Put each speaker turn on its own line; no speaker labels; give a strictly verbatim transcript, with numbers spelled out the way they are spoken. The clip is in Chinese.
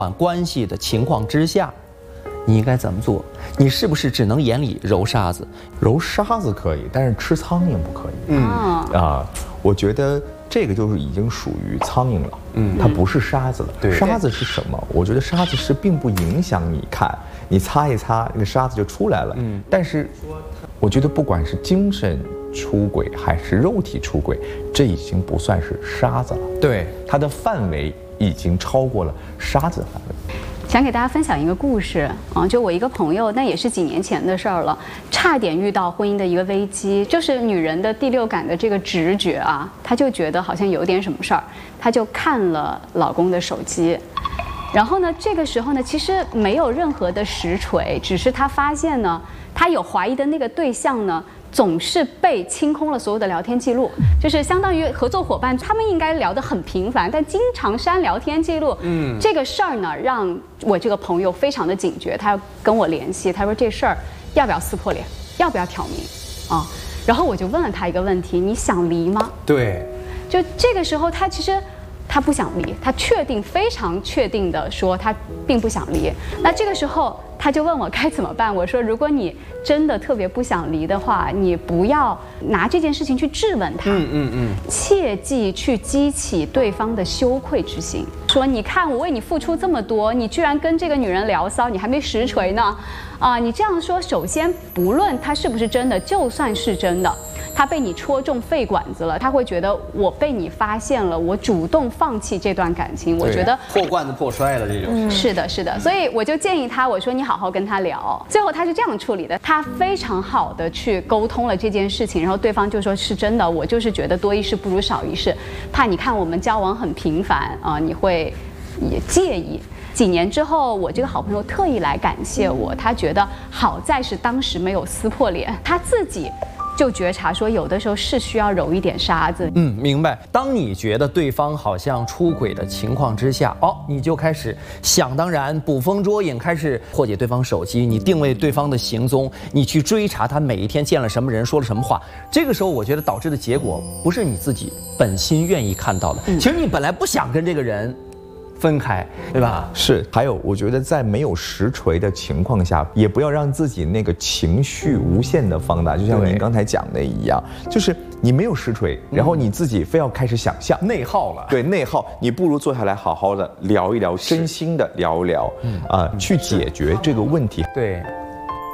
关系的情况之下，你应该怎么做？你是不是只能眼里揉沙子？
揉沙子可以，但是吃苍蝇不可以。
嗯
啊，我觉得这个就是已经属于苍蝇了。嗯，它不是沙子了。
对，
沙子是什么？我觉得沙子是并不影响你看，你擦一擦，那个沙子就出来了。嗯，但是我觉得不管是精神出轨还是肉体出轨，这已经不算是沙子了。
对，
它的范围已经超过了沙子的范围。
想给大家分享一个故事啊，就我一个朋友，那也是几年前的事儿了，差点遇到婚姻的一个危机，就是女人的第六感的这个直觉啊，她就觉得好像有点什么事儿，她就看了老公的手机，然后呢，这个时候呢，其实没有任何的实锤，只是她发现呢，她有怀疑的那个对象呢，总是被清空了所有的聊天记录，就是相当于合作伙伴，他们应该聊得很频繁，但经常删聊天记录。嗯，这个事儿呢，让我这个朋友非常的警觉，他要跟我联系，他说这事儿要不要撕破脸，要不要挑明啊？然后我就问了他一个问题：你想离吗？
对，
就这个时候，他其实。他不想离，他确定非常确定的说他并不想离。那这个时候他就问我该怎么办。我说如果你真的特别不想离的话，你不要拿这件事情去质问他，嗯嗯嗯，切忌去激起对方的羞愧之心。说你看我为你付出这么多，你居然跟这个女人聊骚，你还没实锤呢，啊，你这样说，首先不论他是不是真的，就算是真的。他被你戳中肺管子了，他会觉得我被你发现了，我主动放弃这段感情。我觉得
破罐子破摔了，这种、
嗯、是的，是的。所以我就建议他，我说你好好跟他聊。最后他是这样处理的，他非常好的去沟通了这件事情，然后对方就说是真的，我就是觉得多一事不如少一事，怕你看我们交往很频繁啊、呃，你会也介意。几年之后，我这个好朋友特意来感谢我，他觉得好在是当时没有撕破脸，他自己。就觉察说，有的时候是需要揉一点沙子。
嗯，明白。当你觉得对方好像出轨的情况之下，哦，你就开始想当然，捕风捉影，开始破解对方手机，你定位对方的行踪，你去追查他每一天见了什么人，说了什么话。这个时候，我觉得导致的结果不是你自己本心愿意看到的。嗯、其实你本来不想跟这个人分开，对吧？
是，还有，我觉得在没有实锤的情况下，也不要让自己那个情绪无限的放大，就像您刚才讲的一样，就是你没有实锤，然后你自己非要开始想象，
内耗了。
对，内耗，你不如坐下来好好的聊一聊，真心的聊一聊，啊、呃，去解决这个问题。
对。